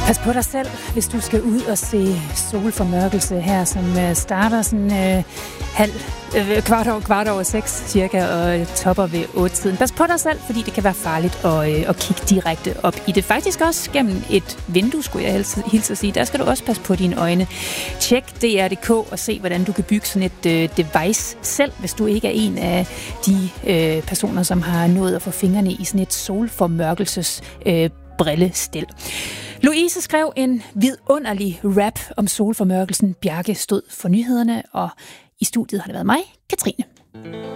Pas på dig selv, hvis du skal ud og se solformørkelse her, som starter sådan kvart over 6 cirka, og topper ved 8-tiden. Pas på dig selv, fordi det kan være farligt at kigge direkte op i det. Faktisk også gennem et vindue, skulle jeg hilse at sige. Der skal du også passe på dine øjne. Tjek DR.dk og se, hvordan du kan bygge sådan et device selv, hvis du ikke er en af de personer, som har nået at få fingrene i sådan et solformørkelses brillestel. Louise skrev en vidunderlig rap om solformørkelsen. Bjarke stod for nyhederne, og i studiet har det været mig, Katrine.